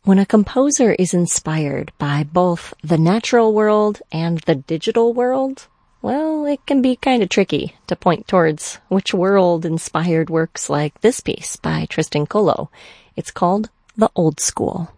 When a composer is inspired by both the natural world and the digital world, well, it can be kind of tricky to point towards which world inspired works like this piece by Tristan Colo. It's called The Old School.